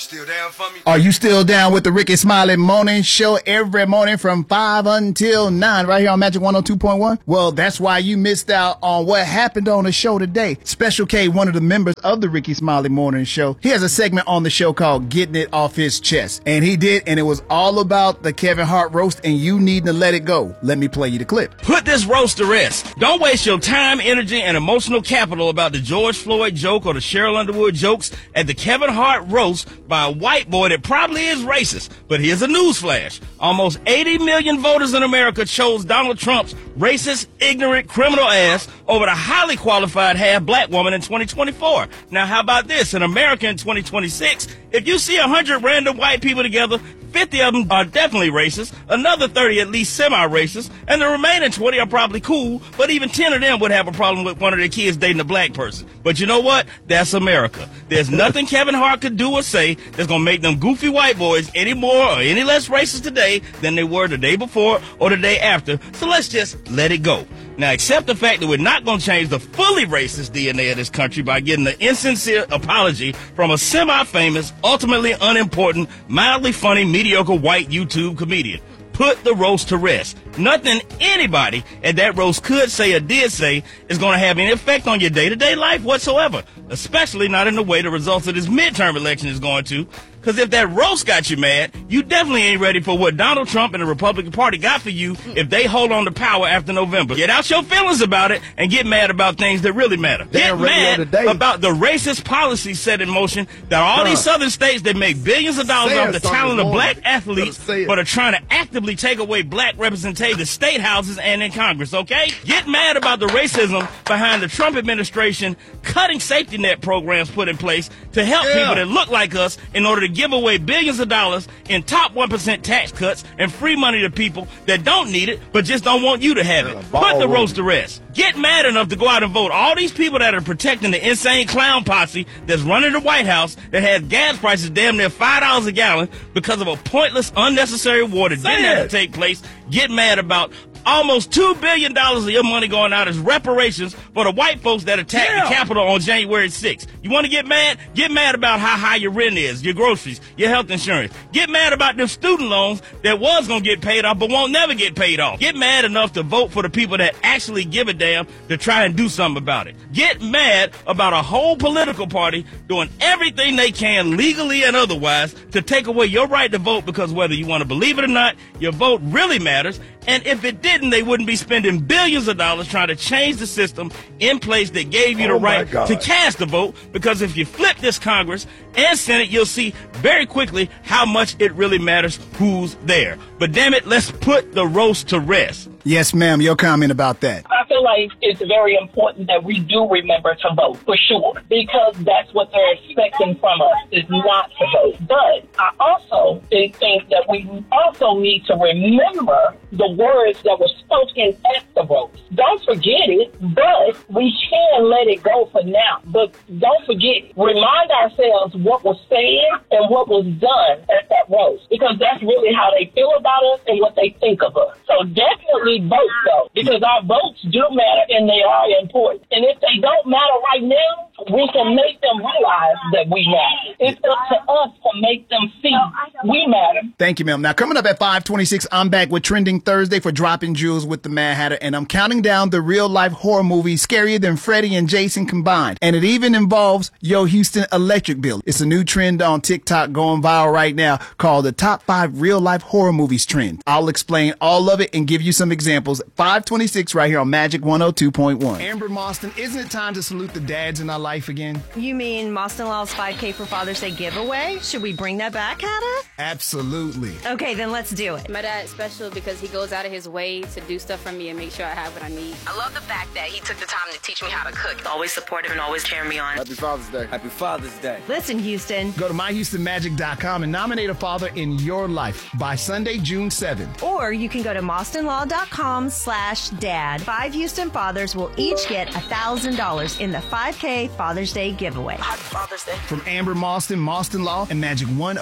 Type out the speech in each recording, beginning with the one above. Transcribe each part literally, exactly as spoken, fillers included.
still down for me? Are you still down with the Ricky Smiley Morning Show every morning from five until nine right here on Magic one oh two point one? Well, that's why you missed out on what happened on the show today. Special K, one of the members of the Ricky Smiley Morning Show, he has a segment on the show called Getting It Off His Chest. And he did, and it was all about the Kevin Hart roast and you needing to let it go. Let me play you the clip. Put this roast to rest. Don't waste your time, energy, and emotional capital about the George Floyd joke or the Cheryl Underwood jokes at the Kevin Hart roast by a white boy that probably is racist. But here's a newsflash. Almost eighty million voters in America chose Donald Trump's racist, ignorant, criminal ass over the highly qualified half-black woman in twenty twenty-four. Now, how about this? In America in twenty twenty-six, if you see one hundred random white people together, fifty of them are definitely racist, another thirty at least semi-racist, and the remaining twenty are probably cool, but even ten of them would have a problem with one of their kids dating a black person. But you know what? That's America. There's nothing Kevin Hart could do or say that's going to make them goofy white boys any more or any less racist today than they were the day before or the day after, so let's just let it go. Now, accept the fact that we're not going to change the fully racist D N A of this country by getting an insincere apology from a semi-famous, ultimately unimportant, mildly funny, mediocre white YouTube comedian. Put the roast to rest. Nothing anybody at that roast could say or did say is going to have any effect on your day-to-day life whatsoever, especially not in the way the results of this midterm election is going to. Because if that roast got you mad, you definitely ain't ready for what Donald Trump and the Republican Party got for you if they hold on to power after November. Get out your feelings about it and get mad about things that really matter. Get mad about the racist policies set in motion that all these southern states that make billions of dollars off the talent of black athletes but are trying to actively take away black representation in state houses and in Congress, okay? Get mad about the racism behind the Trump administration cutting safety net programs put in place to help yeah. people that look like us in order to give away billions of dollars in top one percent tax cuts and free money to people that don't need it but just don't want you to have it. Put the roast to rest. Get mad enough to go out and vote. All these people that are protecting the insane clown posse that's running the White House that has gas prices damn near five dollars a gallon because of a pointless, unnecessary war that didn't have to take place. Get mad about almost two billion dollars of your money going out as reparations for the white folks that attacked yeah. the Capitol on January sixth. You want to get mad? Get mad about how high your rent is, your groceries, your health insurance. Get mad about them student loans that was going to get paid off but won't never get paid off. Get mad enough to vote for the people that actually give a damn to try and do something about it. Get mad about a whole political party doing everything they can legally and otherwise to take away your right to vote because whether you want to believe it or not, your vote really matters. And if it didn't, they wouldn't be spending billions of dollars trying to change the system in place that gave you the oh right to cast a vote. Because if you flip this Congress and Senate, you'll see very quickly how much it really matters who's there. But damn it, let's put the roast to rest. Yes, ma'am. Your comment about that. I feel like it's very important that we do remember to vote, for sure, because that's what they're expecting from us, is not to vote. But I also think that we also need to remember the words that were spoken at the vote. Don't forget it, but we can let it go for now. But don't forget it. Remind ourselves what was said and what was done at that roast, because that's really how they feel about us and what they think of us. So definitely vote, though, because our votes do matter and they are important. And if they don't matter right now, we can make them realize that we matter. It's up to us to make them see we matter. Thank you, ma'am. Now, coming up at five twenty-six, I'm back with Trending Thursday for Dropping Jewels with the Mad Hatter, and I'm counting down the real-life horror movie Scarier Than Freddy and Jason combined. And it even involves Yo Houston Electric Bill. It's a new trend on TikTok going viral right now called the Top five Real-Life Horror Movies Trend. I'll explain all of it and give you some examples. five twenty-six right here on Magic one oh two point one. Amber Moston, isn't it time to salute the dads in our life again? You mean Moston Law's five K for Father's Day giveaway? Should we bring that back, Hatter? Absolutely. Okay, then let's do it. My dad's special because he goes out of his way to do stuff for me and make sure I have what I need. I love the fact that he took the time to teach me how to cook. Always supportive and always cheering me on. Happy Father's Day. Happy Father's Day. Listen, Houston. Go to my houston magic dot com and nominate a father in your life by Sunday, June seventh. Or you can go to mostonlaw.com slash dad. Five Houston fathers will each get one thousand dollars in the five K Father's Day giveaway. Happy Father's Day. From Amber Moston, Moston Law, and Magic one oh.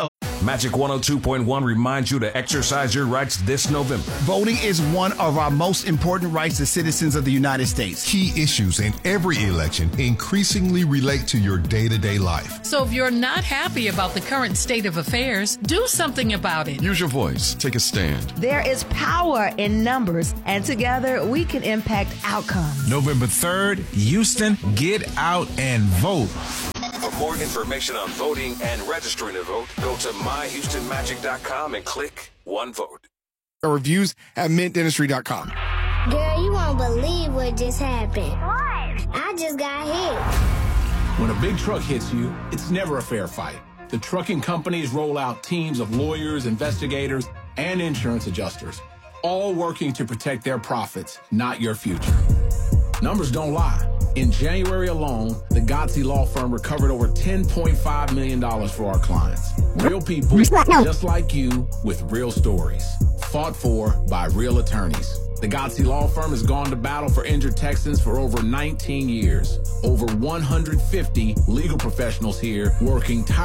Magic one oh two point one reminds you to exercise your rights this November. Voting is one of our most important rights as citizens of the United States. Key issues in every election increasingly relate to your day-to-day life. So if you're not happy about the current state of affairs, do something about it. Use your voice. Take a stand. There is power in numbers, and together we can impact outcomes. November third, Houston, get out and vote. For more information on voting and registering to vote, go to my houston magic dot com and click One Vote. Reviews at mint dentistry dot com. Girl, you won't believe what just happened. What? I just got hit. When a big truck hits you, it's never a fair fight. The trucking companies roll out teams of lawyers, investigators, and insurance adjusters, all working to protect their profits, not your future. Numbers don't lie. In January alone, the Godsey Law Firm recovered over ten point five million dollars for our clients. Real people, just like you, with real stories. Fought for by real attorneys. The Godsey Law Firm has gone to battle for injured Texans for over nineteen years. Over one hundred fifty legal professionals here working tirelessly